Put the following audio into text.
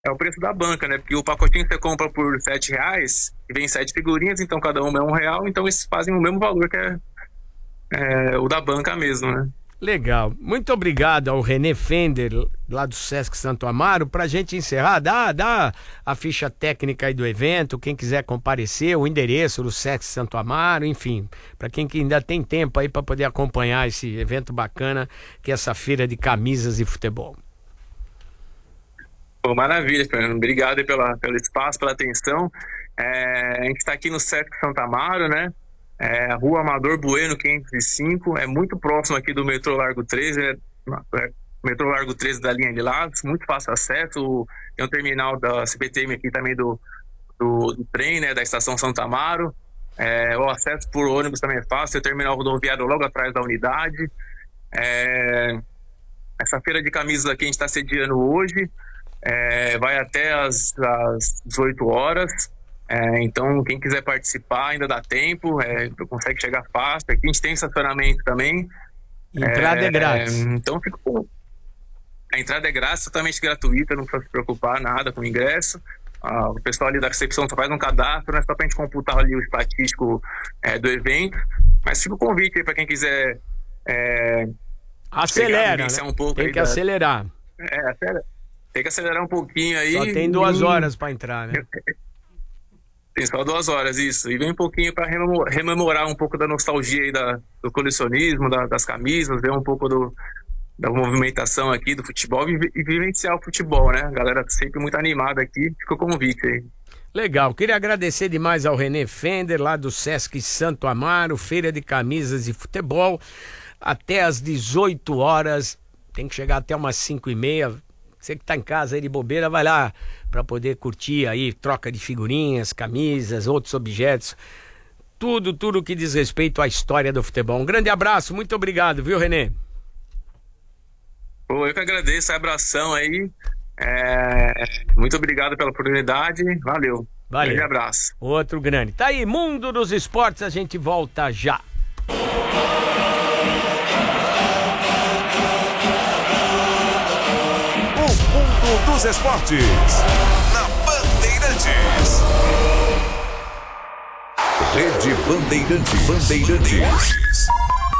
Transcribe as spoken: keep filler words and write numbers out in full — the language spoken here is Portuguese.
é o preço da banca, né? Porque o pacotinho que você compra por sete reais, e vem sete figurinhas, então cada uma é um real, então eles fazem o mesmo valor que é, é o da banca mesmo, né? Legal. Muito obrigado ao René Fender, lá do Sesc Santo Amaro. Pra gente encerrar, dá, dá a ficha técnica aí do evento, quem quiser comparecer, o endereço do Sesc Santo Amaro, enfim, pra quem que ainda tem tempo aí pra poder acompanhar esse evento bacana, que é essa feira de camisas e futebol. Pô, maravilha, Fernando. Obrigado aí pela, pelo espaço, pela atenção. É, a gente está aqui no Sesc Santo Amaro, né? É, Rua Amador Bueno, quinhentos e cinco. É muito próximo aqui do metrô Largo treze, né? É, metrô Largo treze da linha de Lagos, muito fácil acesso. Tem um terminal da C P T M aqui também do, do, do trem, né? Da estação Santo Amaro. É, o acesso por ônibus também é fácil. Tem o terminal rodoviário logo atrás da unidade. É, essa feira de camisas aqui a gente está sediando hoje. É, vai até as, as dezoito horas, é, então quem quiser participar ainda dá tempo, é, consegue chegar fácil. Aqui a gente tem estacionamento também. Entrada é, é grátis. Então fica bom. A entrada é grátis, totalmente gratuita, não precisa se preocupar nada com o ingresso. Ah, o pessoal ali da recepção só faz um cadastro, né, só pra gente computar ali o estatístico é, do evento. Mas fica o convite aí para quem quiser é, acelera, né? um pouco. Tem que da... acelerar. É, acelera. Tem que acelerar um pouquinho aí. Só tem duas horas para entrar, né? Tem só duas horas, isso. E vem um pouquinho para rememorar um pouco da nostalgia aí da, do colecionismo, da, das camisas, ver um pouco do, da movimentação aqui do futebol e, e vivenciar o futebol, né? A galera sempre muito animada aqui. Fica o convite aí. Legal. Queria agradecer demais ao René Fender, lá do Sesc Santo Amaro, feira de camisas e futebol, até às dezoito horas. Tem que chegar até umas cinco e meia. Você que tá em casa aí de bobeira, vai lá para poder curtir aí, troca de figurinhas, camisas, outros objetos, tudo, tudo que diz respeito à história do futebol. Um grande abraço, muito obrigado, viu, René? Pô, eu que agradeço, abração aí, é... muito obrigado pela oportunidade, valeu. Valeu. Grande abraço. Outro grande. Tá aí, Mundo dos Esportes, a gente volta já. Dos esportes, na Bandeirantes. Rede Bandeirantes. Bandeirantes.